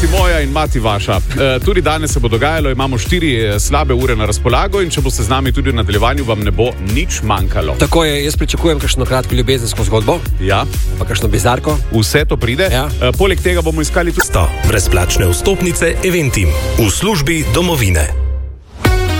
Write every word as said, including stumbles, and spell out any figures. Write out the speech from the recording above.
mati moja in mati vaša. E, tudi danes se bo dogajalo, imamo štiri slabe ure na razpolago in če boste z nami tudi v nadaljevanju, vam ne bo nič manjkalo. Tako je, jaz pričakujem kakšno kratko ljubezensko zgodbo. Ja. Pa kakšno bizarko. Vse to pride. Ja. E, poleg tega bomo iskali tudi sto brezplačne vstopnice Eventim v službi domovine.